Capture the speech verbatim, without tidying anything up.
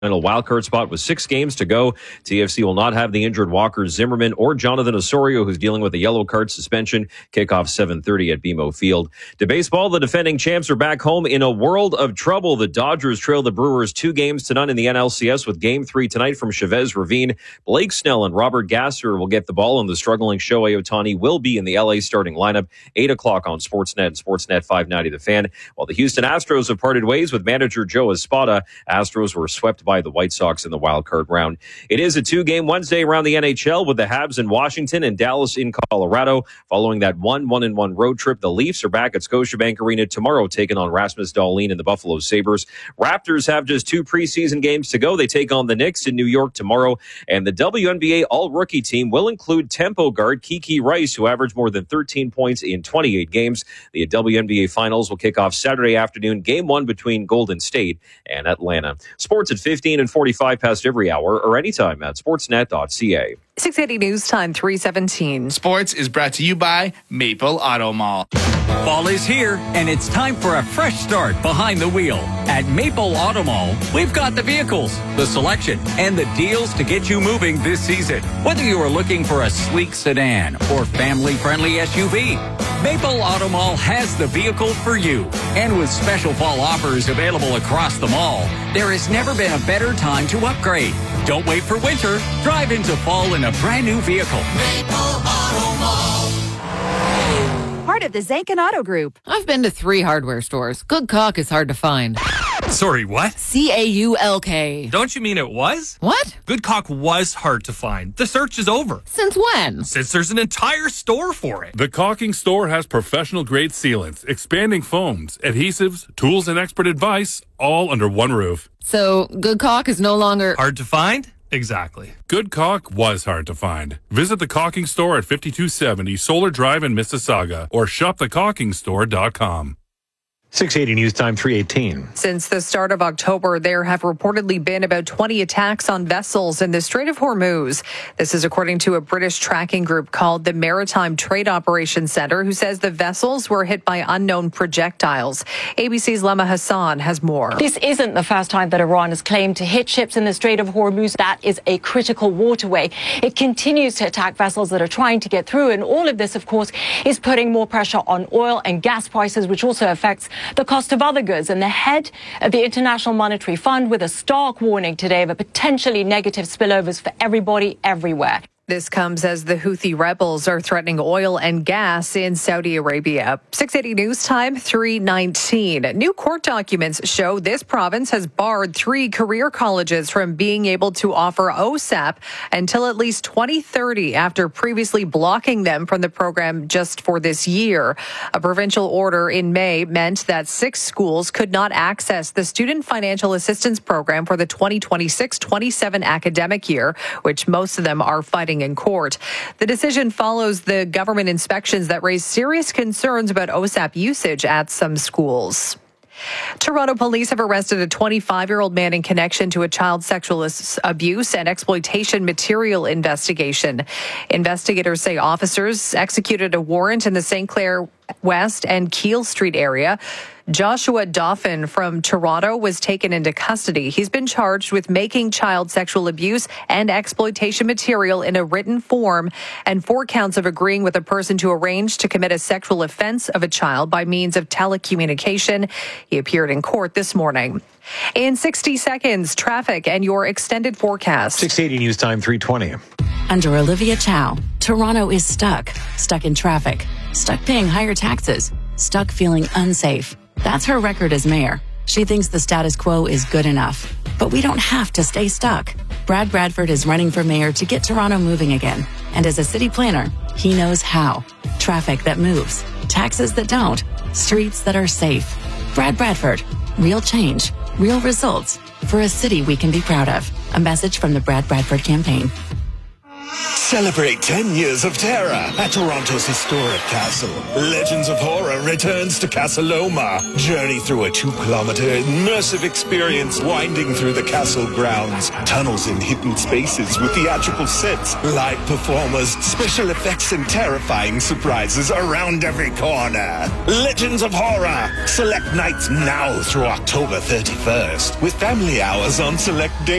wildcard spot with six games to go. T F C will not have the injured Walker Zimmerman or Jonathan Osorio, who's dealing with a yellow card suspension. Kickoff seven thirty at B M O Field. To baseball, the defending champs are back home in a world of trouble. The Dodgers trail the Brewers two games to none in the N L C S with game three tonight from Chavez Ravine. Blake Snell and Robert Gasser will get the ball, and the struggling Shohei Ohtani will be in the L A starting lineup. eight o'clock on Sportsnet and Sportsnet five ninety The Fan. While the Houston Astros have parted ways with manager Joe Espada, Astros were swept by the White Sox in the wild card round. It is a two-game Wednesday around the N H L with the Habs in Washington and Dallas in Colorado. Following that one one-and-one road trip, the Leafs are back at Scotiabank Arena tomorrow, taking on Rasmus Dahlin and the Buffalo Sabres. Raptors have just two preseason games to go. They take on the Knicks in New York tomorrow, and the W N B A All-Rookie team will include tempo guard Kiki Rice, who averaged more than thirteen points in twenty-eight games. The W N B A Finals will kick off Saturday afternoon, game one between Golden State and Atlanta. Sports at fifteen and forty-five past every hour or anytime at sportsnet dot c a. six eighty News Time, three seventeen. Sports is brought to you by Maple Auto Mall. Fall is here, and it's time for a fresh start behind the wheel. At Maple Auto Mall, we've got the vehicles, the selection, and the deals to get you moving this season. Whether you are looking for a sleek sedan or family-friendly S U V, Maple Auto Mall has the vehicle for you. And with special fall offers available across the mall, there has never been a better time to upgrade. Don't wait for winter. Drive into fall in a brand new vehicle. Maple Auto Mall. Part of the Zankin Auto Group. I've been to three hardware stores. Good caulk is hard to find. Sorry, what? C A U L K. Don't you mean it was? What? Good caulk was hard to find. The search is over. Since when? Since there's an entire store for it. The Caulking Store has professional-grade sealants, expanding foams, adhesives, tools, and expert advice, all under one roof. So, good caulk is no longer... Hard to find? Exactly. Good caulk was hard to find. Visit the Caulking Store at fifty-two seventy Solar Drive in Mississauga or shop the caulking store dot com. six eighty News Time, three eighteen. Since the start of October, there have reportedly been about twenty attacks on vessels in the Strait of Hormuz. This is according to a British tracking group called the Maritime Trade Operations Center, who says the vessels were hit by unknown projectiles. A B C's Lema Hassan has more. This isn't the first time that Iran has claimed to hit ships in the Strait of Hormuz. That is a critical waterway. It continues to attack vessels that are trying to get through, and all of this, of course, is putting more pressure on oil and gas prices, which also affects the cost of other goods. And the head of the International Monetary Fund with a stark warning today of a potentially negative spillovers for everybody everywhere. This comes as the Houthi rebels are threatening oil and gas in Saudi Arabia. six eighty News Time, three nineteen. New court documents show this province has barred three career colleges from being able to offer O S A P until at least twenty thirty, after previously blocking them from the program just for this year. A provincial order in May meant that six schools could not access the Student Financial Assistance Program for the twenty twenty-six twenty-seven academic year, which most of them are fighting in court. The decision follows the government inspections that raised serious concerns about O S A P usage at some schools. Toronto police have arrested a twenty-five-year-old man in connection to a child sexual abuse and exploitation material investigation. Investigators say officers executed a warrant in the Saint Clair West and Keele Street area. Joshua Dauphin from Toronto was taken into custody. He's been charged with making child sexual abuse and exploitation material in a written form and four counts of agreeing with a person to arrange to commit a sexual offense of a child by means of telecommunication. He appeared in court this morning. In sixty seconds, traffic and your extended forecast. six eighty News Time, three twenty. Under Olivia Chow, Toronto is stuck. Stuck in traffic. Stuck paying higher taxes. Stuck feeling unsafe. That's her record as mayor. She thinks the status quo is good enough. But we don't have to stay stuck. Brad Bradford is running for mayor to get Toronto moving again. And as a city planner, he knows how. Traffic that moves. Taxes that don't. Streets that are safe. Brad Bradford. Real change. Real results. For a city we can be proud of. A message from the Brad Bradford campaign. Celebrate ten years of terror at Toronto's historic castle. Legends of Horror returns to Casa Loma. Journey through a two-kilometer immersive experience winding through the castle grounds. Tunnels in hidden spaces with theatrical sets, live performers, special effects, and terrifying surprises around every corner. Legends of Horror. Select nights now through October thirty-first with family hours on select days.